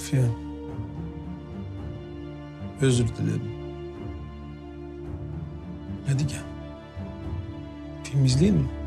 Safiye. Özür dilerim. Hadi gel. Film izleyelim mi?